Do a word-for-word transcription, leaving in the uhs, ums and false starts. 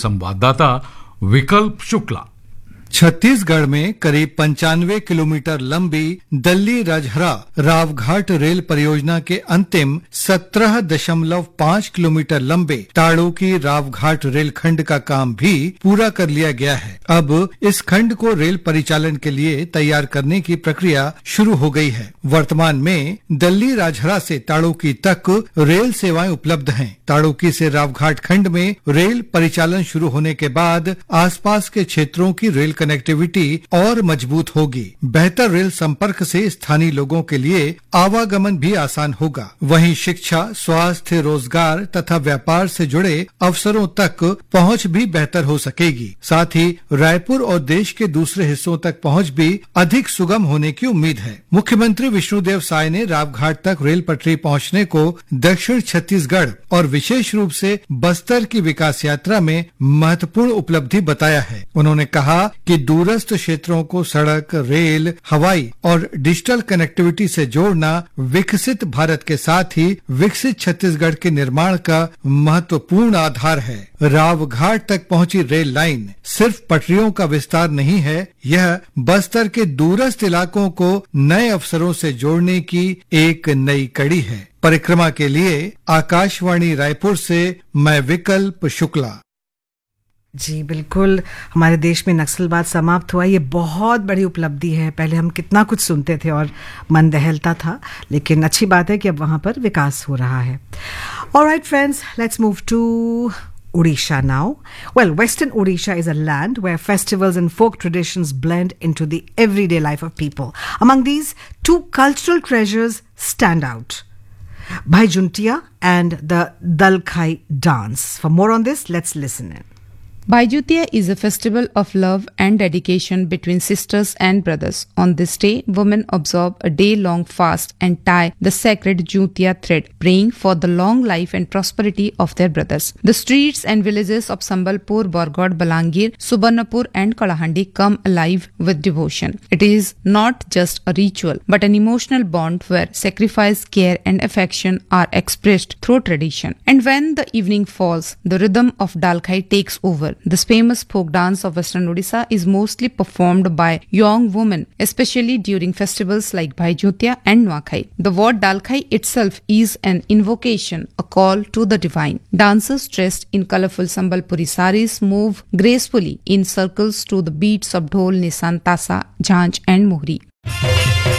संवाददाता विकल्प शुक्ला। छत्तीसगढ़ में करीब पंचानवे किलोमीटर लंबी दल्ली रजहरा रावघाट रेल परियोजना के अंतिम सत्रह दशमलव पाँच किलोमीटर लंबे टाड़ो की रावघाट रेल खंड का काम भी पूरा कर लिया गया है। अब इस खंड को रेल परिचालन के लिए तैयार करने की प्रक्रिया शुरू हो गई है। वर्तमान में दल्ली राजहरा से टाड़ोकी तक रेल सेवाएं उपलब्ध हैं। टाड़ोकी से रावघाट खंड में रेल परिचालन शुरू होने के बाद आसपास के क्षेत्रों की रेल कनेक्टिविटी और मजबूत होगी। बेहतर रेल संपर्क से स्थानीय लोगों के लिए आवागमन भी आसान होगा। वहीं शिक्षा, स्वास्थ्य, रोजगार तथा व्यापार से जुड़े अवसरों तक पहुंच भी बेहतर हो सकेगी। साथ ही रायपुर और देश के दूसरे हिस्सों तक पहुंच भी अधिक सुगम होने की उम्मीद है। मुख्यमंत्री विष्णुदेव साय ने रावघाट तक रेल पटरी पहुंचने को दक्षिण छत्तीसगढ़ और विशेष रूप से बस्तर की विकास यात्रा में महत्वपूर्ण उपलब्धि बताया है। उन्होंने कहा कि दूरस्थ क्षेत्रों को सड़क, रेल, हवाई और डिजिटल कनेक्टिविटी से जोड़ना विकसित भारत के साथ ही विकसित छत्तीसगढ़ के निर्माण का महत्वपूर्ण आधार है। रावघाट तक पहुंची रेल लाइन सिर्फ पटरियों का विस्तार नहीं है, यह बस्तर के दूरस्थ इलाकों को नए अवसरों से जोड़ने की एक नई कड़ी है। परिक्रमा के लिए आकाशवाणी रायपुर से मैं विकल्प शुक्ला। जी बिल्कुल, हमारे देश में नक्सलवाद समाप्त हुआ, ये बहुत बड़ी उपलब्धि है। पहले हम कितना कुछ सुनते थे और मन दहलता था, लेकिन अच्छी बात है कि अब वहाँ पर विकास हो रहा है। Alright friends, let's move to Odisha now. Well, Western Odisha is a land where festivals and folk traditions blend into the everyday life of people. Among these, two cultural treasures stand out: Bhaijuntia and the Dalkai dance. For more on this, let's listen in. Bhaijutiya is a festival of love and dedication between sisters and brothers. On this day, women observe a day-long fast and tie the sacred Jutiya thread, praying for the long life and prosperity of their brothers. The streets and villages of Sambalpur, Bargod, Balangir, Subarnapur and Kalahandi come alive with devotion. It is not just a ritual, but an emotional bond where sacrifice, care and affection are expressed through tradition. And when the evening falls, the rhythm of Dalkai takes over. This famous folk dance of Western Odisha is mostly performed by young women, especially during festivals like Bhaijutiya and Nuakhai. The word Dalkai itself is an invocation, a call to the divine. Dancers dressed in colorful Sambalpuri saris move gracefully in circles to the beats of dhol, nisan, tasa, jhanj and mohri.